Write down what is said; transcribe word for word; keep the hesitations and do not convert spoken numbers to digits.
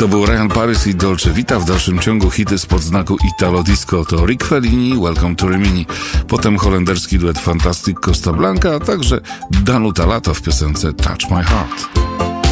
To był Ryan Paris i Dolce Vita, w dalszym ciągu hity spod znaku Italo Disco to Rick Fellini, Welcome to Rimini, potem holenderski duet Fantastic Costa Blanca, a także Danuta Lato w piosence Touch My Heart.